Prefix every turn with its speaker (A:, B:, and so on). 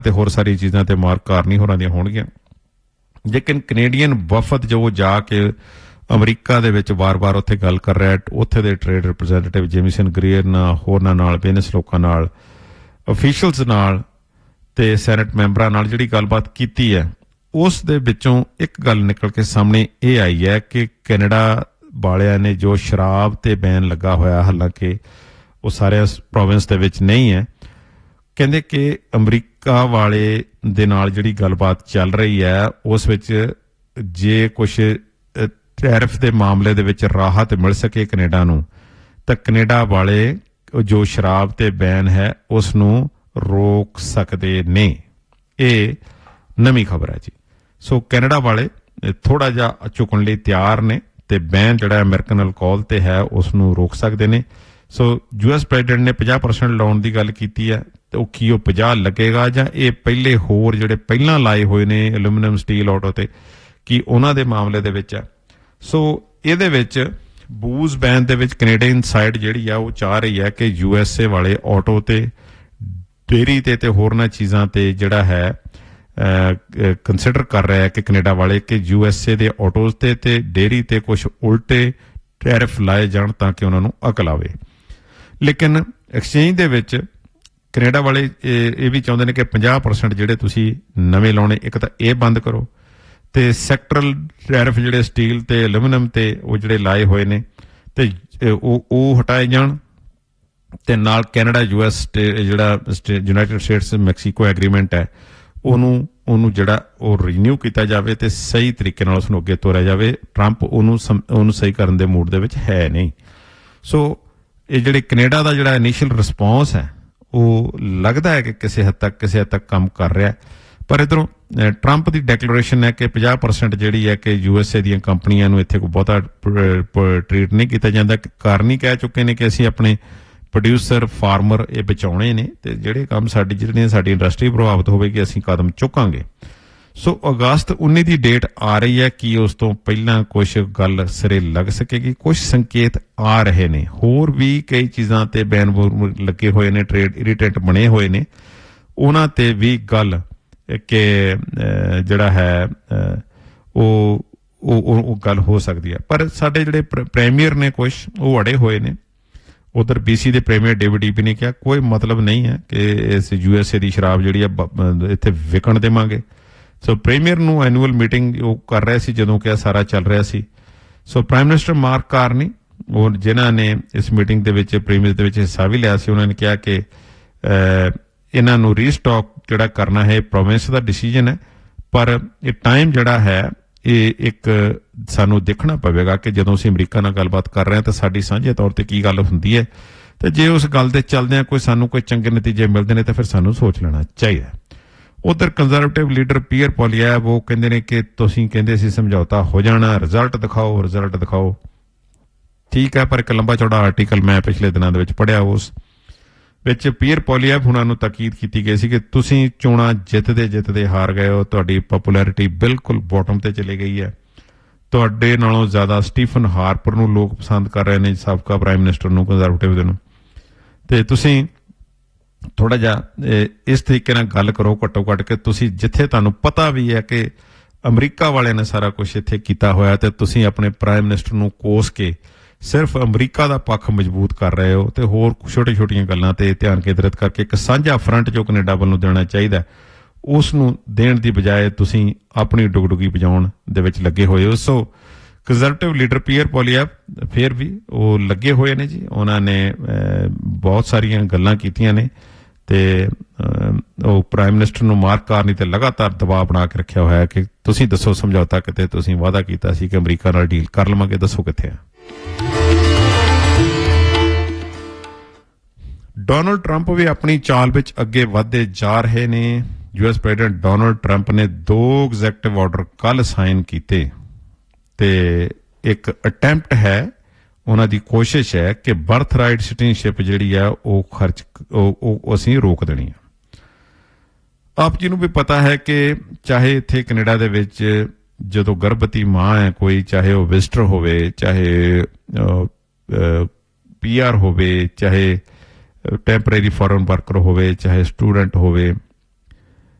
A: ਤੇ ਹੋਰ ਸਾਰੀ ਚੀਜ਼ਾਂ ਤੇ ਮਾਰਕ ਕਾਰਨੀ ਹੋਰਾਂ ਦੀਆਂ ਹੋਣਗੀਆਂ। ਲੇਕਿਨ ਕੈਨੇਡੀਅਨ ਵਫਦ ਜੋ ਜਾ ਕੇ ਅਮਰੀਕਾ ਦੇ ਵਿੱਚ ਵਾਰ-ਵਾਰ ਉੱਥੇ ਗੱਲ ਕਰ ਰਿਹਾ, ਉੱਥੇ ਦੇ ਟ੍ਰੇਡ ਰਿਪਰੈਜ਼ੈਂਟੇਟਿਵ ਜੇਮੀਸਨ ਗ੍ਰੀਅਰ ਨਾਲ, ਹੋਰਨਾਂ ਨਾਲ, ਬਿਜ਼ਨਸ ਲੋਕਾਂ ਨਾਲ, ਅਫੀਸ਼ੀਅਲਸ ਨਾਲ ਤੇ ਸੈਨੇਟ ਮੈਂਬਰਾਂ ਨਾਲ ਜਿਹੜੀ ਗੱਲਬਾਤ ਕੀਤੀ ਹੈ, ਉਸ ਦੇ ਵਿੱਚੋਂ ਇੱਕ ਗੱਲ ਨਿਕਲ ਕੇ ਸਾਹਮਣੇ ਇਹ ਆਈ ਹੈ ਕਿ ਕੈਨੇਡਾ ਵਾਲਿਆਂ ਨੇ ਜੋ ਸ਼ਰਾਬ ਤੇ ਬੈਨ ਲੱਗਾ ਹੋਇਆ, ਹਾਲਾਂਕਿ ਉਹ ਸਾਰੇ ਪ੍ਰੋਵਿੰਸ ਦੇ ਵਿੱਚ ਨਹੀਂ ਹੈ, ਕਹਿੰਦੇ ਕਿ ਅਮਰੀਕਾ ਵਾਲੇ ਦੇ ਨਾਲ ਜਿਹੜੀ ਗੱਲਬਾਤ ਚੱਲ ਰਹੀ ਹੈ ਉਸ ਵਿੱਚ ਜੇ ਕੁਛ ਟੈਰਿਫ ਦੇ ਮਾਮਲੇ ਦੇ ਵਿੱਚ ਰਾਹਤ ਮਿਲ ਸਕੇ ਕੈਨੇਡਾ ਨੂੰ, ਤਾਂ ਕੈਨੇਡਾ ਵਾਲੇ ਜੋ ਸ਼ਰਾਬ ਤੇ ਬੈਨ ਹੈ ਉਸ ਨੂੰ ਰੋਕ ਸਕਦੇ ਨੇ। ਇਹ ਨਵੀਂ ਖਬਰ ਹੈ ਜੀ। ਸੋ ਕੈਨੇਡਾ ਵਾਲੇ ਥੋੜਾ ਜਿਹਾ ਚੁੱਕਣ ਲਈ ਤਿਆਰ ਨੇ ਤੇ ਬੈਨ ਜਿਹੜਾ ਅਮਰੀਕਨ ਅਲਕੋਹਲ ਤੇ ਹੈ ਉਸ ਨੂੰ ਰੋਕ ਸਕਦੇ ਨੇ। ਸੋ US ਪ੍ਰੈਜ਼ੀਡੈਂਟ ਨੇ 50% ਲਾਉਣ ਦੀ ਗੱਲ ਕੀਤੀ ਹੈ, ਤੇ ਉਹ ਕੀ ਉਹ 50 ਲੱਗੇਗਾ ਜਾਂ ਇਹ ਪਹਿਲੇ ਹੋਰ ਜਿਹੜੇ ਪਹਿਲਾਂ ਲਾਏ ਹੋਏ ਨੇ ਐਲੂਮੀਨੀਅਮ, ਸਟੀਲ, ਆਟੋ ਤੇ ਕੀ ਉਹਨਾਂ ਦੇ ਮਾਮਲੇ ਦੇ ਵਿੱਚ ਹੈ। ਸੋ ਇਹਦੇ ਵਿੱਚ ਬੂਜ਼ ਬੈਨ ਦੇ ਵਿੱਚ ਕੈਨੇਡੀਅਨ ਸਾਈਡ ਜਿਹੜੀ ਆ ਉਹ ਚਾਹ ਰਹੀ ਹੈ ਕਿ USA ਵਾਲੇ ਆਟੋ ਤੇ, ਡੇਅਰੀ ਤੇ ਹੋਰਨਾਂ ਚੀਜ਼ਾਂ ਤੇ ਜਿਹੜਾ ਹੈ ਕੰਸੀਡਰ ਕਰ ਰਿਹਾ ਹੈ ਕਿ ਕੈਨੇਡਾ ਵਾਲੇ ਕਿ USA ਦੇ ਆਟੋਜ਼ ਤੇ ਡੇਅਰੀ ਤੇ ਕੁਝ ਉਲਟੇ ਟੈਰਿਫ ਲਾਏ ਜਾਣ ਤਾਂ ਕਿ ਉਹਨਾਂ ਨੂੰ ਅਕਲ ਆਵੇ। ਲੇਕਿਨ ਐਕਸਚੇਂਜ ਦੇ ਵਿੱਚ ਕੈਨੇਡਾ ਵਾਲੇ ਇਹ ਵੀ ਚਾਹੁੰਦੇ ਨੇ ਕਿ 50% ਜਿਹੜੇ ਤੁਸੀਂ ਨਵੇਂ ਲਾਉਣੇ, ਇੱਕ ਤਾਂ ਇਹ ਬੰਦ ਕਰੋ, ਤੇ ਸੈਕਟਰਲ ਟੈਰਿਫ ਜਿਹੜੇ ਸਟੀਲ ਤੇ ਐਲੂਮੀਨੀਅਮ ਤੇ ਉਹ ਜਿਹੜੇ ਲਾਏ ਹੋਏ ਨੇ ਤੇ ਉਹ ਹਟਾਏ ਜਾਣ, ਤੇ ਨਾਲ ਕੈਨੇਡਾ US ਜਿਹੜਾ ਯੂਨਾਈਟਿਡ ਸਟੇਟਸ ਮੈਕਸੀਕੋ ਐਗਰੀਮੈਂਟ ਹੈ ਉਹਨੂੰ ਜਿਹੜਾ ਉਹ ਰੀਨਿਊ ਕੀਤਾ ਜਾਵੇ ਤੇ ਸਹੀ ਤਰੀਕੇ ਨਾਲ ਉਸਨੂੰ ਅੱਗੇ ਤੋਰਿਆ ਜਾਵੇ। ਟਰੰਪ ਉਹਨੂੰ ਸਹੀ ਕਰਨ ਦੇ ਮੂਡ ਦੇ ਵਿੱਚ ਹੈ ਨਹੀਂ। ਸੋ ਇਹ ਜਿਹੜੇ ਕੈਨੇਡਾ ਦਾ ਜਿਹੜਾ ਇਨੀਸ਼ੀਅਲ ਰਿਸਪੌਂਸ ਹੈ ਉਹ ਲੱਗਦਾ ਹੈ ਕਿ ਕਿਸੇ ਹੱਦ ਤੱਕ ਕੰਮ ਕਰ ਰਿਹਾ, ਪਰ ਇੱਧਰੋਂ ਟਰੰਪ ਦੀ ਡੈਕਲੇਰੇਸ਼ਨ ਹੈ ਕਿ 50% ਜਿਹੜੀ ਹੈ ਕਿ USA ਦੀਆਂ ਕੰਪਨੀਆਂ ਨੂੰ ਇੱਥੇ ਕੋਈ ਬਹੁਤਾ ਟਰੀਟ ਨਹੀਂ ਕੀਤਾ ਜਾਂਦਾ। ਕਾਰਨ ਹੀ ਕਹਿ ਚੁੱਕੇ ਨੇ ਕਿ ਅਸੀਂ ਆਪਣੇ ਪ੍ਰੋਡਿਊਸਰ, ਫਾਰਮਰ ਇਹ ਬਚਾਉਣੇ ਨੇ, ਤੇ ਜਿਹੜੇ ਕੰਮ ਸਾਡੀ ਇੰਡਸਟਰੀ ਪ੍ਰਭਾਵਿਤ ਹੋਵੇਗੀ ਅਸੀਂ ਕਦਮ ਚੁੱਕਾਂਗੇ। ਸੋ ਅਗਸਤ 19 ਦੀ ਡੇਟ ਆ ਰਹੀ ਹੈ ਕਿ ਉਸ ਤੋਂ ਪਹਿਲਾਂ ਕੁਛ ਗੱਲ ਸਿਰੇ ਲੱਗ ਸਕੇਗੀ। ਕੁਛ ਸੰਕੇਤ ਆ ਰਹੇ ਨੇ, ਹੋਰ ਵੀ ਕਈ ਚੀਜ਼ਾਂ ਤੇ ਬੈਨ ਲੱਗੇ ਹੋਏ ਨੇ, ਟ੍ਰੇਡ ਇਰੀਟੈਂਟ ਬਣੇ ਹੋਏ ਨੇ, ਉਹਨਾਂ ਤੇ ਵੀ ਗੱਲ ਕਿ ਜਿਹੜਾ ਹੈ ਉਹ ਗੱਲ ਹੋ ਸਕਦੀ ਹੈ। ਪਰ ਸਾਡੇ ਜਿਹੜੇ ਪ੍ਰੀਮੀਅਰ ਨੇ ਕੁਛ ਉਹ ਅੜੇ ਹੋਏ ਨੇ। ਉਧਰ BC ਦੇ ਪ੍ਰੀਮੀਅਰ ਡੇਵਿਡ ਈਬੀ ਨੇ ਕਿਹਾ ਕੋਈ ਮਤਲਬ ਨਹੀਂ ਹੈ ਕਿ ਇਸ USA ਦੀ ਸ਼ਰਾਬ ਜਿਹੜੀ ਹੈ ਇੱਥੇ ਵਿਕਣ ਦੇਵਾਂਗੇ। ਸੋ ਪ੍ਰੀਮੀਅਰ ਨੂੰ ਐਨੂਅਲ ਮੀਟਿੰਗ ਉਹ ਕਰ ਰਿਹਾ ਸੀ ਜਦੋਂ ਕਿ ਸਾਰਾ ਚੱਲ ਰਿਹਾ ਸੀ। ਸੋ ਪ੍ਰਾਈਮ ਮਿਨਿਸਟਰ ਮਾਰਕ ਕਾਰਨੀ ਔਰ ਜਿਨ੍ਹਾਂ ਨੇ ਇਸ ਮੀਟਿੰਗ ਦੇ ਵਿੱਚ ਪ੍ਰੀਮੀਅਰ ਦੇ ਵਿੱਚ ਹਿੱਸਾ ਵੀ ਲਿਆ ਸੀ, ਉਹਨਾਂ ਨੇ ਕਿਹਾ ਕਿ ਇਹਨਾਂ ਨੂੰ ਰੀਸਟਾਕ ਜਿਹੜਾ ਕਰਨਾ ਹੈ ਪ੍ਰੋਵਿੰਸ ਦਾ ਡਿਸੀਜਨ ਹੈ, ਪਰ ਇਹ ਟਾਈਮ ਜਿਹੜਾ ਹੈ ਇਹ ਇੱਕ ਸਾਨੂੰ ਦੇਖਣਾ ਪਵੇਗਾ ਕਿ ਜਦੋਂ ਅਸੀਂ ਅਮਰੀਕਾ ਨਾਲ ਗੱਲਬਾਤ ਕਰ ਰਹੇ ਹਾਂ ਤਾਂ ਸਾਡੀ ਸਾਂਝੇ ਤੌਰ ਤੇ ਕੀ ਗੱਲ ਹੁੰਦੀ ਹੈ, ਤੇ ਜੇ ਉਸ ਗੱਲ ਦੇ ਚੱਲਦਿਆਂ ਸਾਨੂੰ ਕੋਈ ਚੰਗੇ ਨਤੀਜੇ ਮਿਲਦੇ ਨੇ ਤਾਂ ਫਿਰ ਸਾਨੂੰ ਸੋਚ ਲੈਣਾ ਚਾਹੀਦਾ। ਉਧਰ ਕੰਜ਼ਰਵੇਟਿਵ ਲੀਡਰ ਪੀਅਰ ਪੋਲੀਐਵ ਉਹ ਕਹਿੰਦੇ ਨੇ ਕਿ ਤੁਸੀਂ ਕਹਿੰਦੇ ਸੀ ਸਮਝੌਤਾ ਹੋ ਜਾਣਾ, ਰਿਜ਼ਲਟ ਦਿਖਾਓ। ਠੀਕ ਹੈ, ਪਰ ਇੱਕ ਲੰਬਾ ਚੌੜਾ ਆਰਟੀਕਲ ਮੈਂ ਪਿਛਲੇ ਦਿਨਾਂ ਦੇ ਵਿੱਚ ਪੜ੍ਹਿਆ, ਉਸ ਵਿੱਚ ਪੀਅਰ ਪੋਲੀਐਵ ਹੁਣਾਂ ਨੂੰ ਤਾਕੀਦ ਕੀਤੀ ਗਈ ਸੀ ਕਿ ਤੁਸੀਂ ਚੋਣਾਂ ਜਿੱਤਦੇ ਹਾਰ ਗਏ ਹੋ, ਤੁਹਾਡੀ ਪਪੂਲੈਰਿਟੀ ਬਿਲਕੁਲ ਬੋਟਮ ਤੇ ਚਲੀ ਗਈ ਹੈ, ਤੁਹਾਡੇ ਨਾਲੋਂ ਜ਼ਿਆਦਾ ਸਟੀਫਨ ਹਾਰਪਰ ਨੂੰ ਲੋਕ ਪਸੰਦ ਕਰ ਰਹੇ ਨੇ, ਸਾਬਕਾ ਪ੍ਰਾਈਮ ਮਿਨਿਸਟਰ ਨੂੰ, ਕੰਜ਼ਰਵੇਟਿਵ ਦੇ ਨੂੰ, ਤੇ ਤੁਸੀਂ ਥੋੜਾ ਜਿਹਾ ਇਸ ਤਰੀਕੇ ਨਾਲ ਗੱਲ ਕਰੋ ਘੱਟੋ ਘੱਟ ਕਿ ਤੁਸੀਂ ਜਿੱਥੇ ਤੁਹਾਨੂੰ ਪਤਾ ਵੀ ਹੈ ਕਿ ਅਮਰੀਕਾ ਵਾਲਿਆਂ ਨੇ ਸਾਰਾ ਕੁਝ ਇੱਥੇ ਕੀਤਾ ਹੋਇਆ ਤੇ ਤੁਸੀਂ ਆਪਣੇ ਪ੍ਰਾਈਮ ਮਿਨਿਸਟਰ ਨੂੰ ਕੋਸ ਕੇ ਸਿਰਫ ਅਮਰੀਕਾ ਦਾ ਪੱਖ ਮਜ਼ਬੂਤ ਕਰ ਰਹੇ ਹੋ, ਤੇ ਹੋਰ ਛੋਟੀਆਂ ਗੱਲਾਂ ਤੇ ਧਿਆਨ ਕੇਂਦਰਿਤ ਕਰਕੇ ਇੱਕ ਸਾਂਝਾ ਫਰੰਟ ਜੋ ਕੈਨੇਡਾ ਵੱਲੋਂ ਦੇਣਾ ਚਾਹੀਦਾ ਉਸ ਨੂੰ ਦੇਣ ਦੀ ਬਜਾਏ ਤੁਸੀਂ ਆਪਣੀ ਡੁਗਡੁਗੀ ਵਜਾਉਣ ਦੇ ਵਿੱਚ ਲੱਗੇ ਹੋਏ ਹੋ। ਸੋ ਕੰਜ਼ਰਵੇਟਿਵ ਲੀਡਰ ਪੀਅਰ ਪੋਲੀਐਵ ਫਿਰ ਵੀ ਉਹ ਲੱਗੇ ਹੋਏ ਨੇ ਜੀ, ਉਹਨਾਂ ਨੇ ਬਹੁਤ ਸਾਰੀਆਂ ਗੱਲਾਂ ਕੀਤੀਆਂ ਨੇ ਤੇ ਉਹ ਪ੍ਰਾਈਮ ਮਿਨਿਸਟਰ ਨੂੰ ਮਾਰਕ ਕਾਰਨੀ ਤੇ ਲਗਾਤਾਰ ਦਬਾਅ ਬਣਾ ਕੇ ਰੱਖਿਆ ਹੋਇਆ ਕਿ ਤੁਸੀਂ ਦੱਸੋ ਸਮਝੌਤਾ ਕਿਤੇ, ਤੁਸੀਂ ਵਾਅਦਾ ਕੀਤਾ ਸੀ ਕਿ ਅਮਰੀਕਾ ਨਾਲ ਡੀਲ ਕਰ ਲਵਾਂਗੇ, ਦੱਸੋ ਕਿੱਥੇ ਆ। ਡੋਨਲਡ ਟਰੰਪ ਵੀ ਆਪਣੀ ਚਾਲ ਵਿੱਚ ਅੱਗੇ ਵਧਦੇ ਜਾ ਰਹੇ ਨੇ। US ਪ੍ਰੈਜ਼ੀਡੈਂਟ ਡੋਨਲਡ ਟਰੰਪ ਨੇ 2 ਐਗਜ਼ੈਕਟਿਵ ਆਰਡਰ ਕੱਲ ਸਾਈਨ ਕੀਤੇ ਤੇ ਇੱਕ ਅਟੈਂਪਟ ਹੈ, ਉਹਨਾਂ ਦੀ ਕੋਸ਼ਿਸ਼ ਹੈ ਕਿ ਬਰਥ ਰਾਈਟ ਸਿਟੀਜ਼ਨਸ਼ਿਪ ਜਿਹੜੀ ਆ ਉਹ ਅਸੀਂ ਰੋਕ ਦੇਣੀ ਆ। ਆਪ ਜੀ ਨੂੰ ਵੀ ਪਤਾ ਹੈ ਕਿ ਚਾਹੇ ਇੱਥੇ ਕੈਨੇਡਾ ਦੇ ਵਿੱਚ ਜਦੋਂ ਗਰਭਵਤੀ ਮਾਂ ਹੈ ਕੋਈ, ਚਾਹੇ ਉਹ ਵਿਜ਼ਟਰ ਹੋਵੇ, ਚਾਹੇ PR ਹੋਵੇ, ਚਾਹੇ ਟੈਂਪਰੇਰੀ ਫੋਰਨ ਵਰਕਰ ਹੋਵੇ, ਚਾਹੇ ਸਟੂਡੈਂਟ ਹੋਵੇ,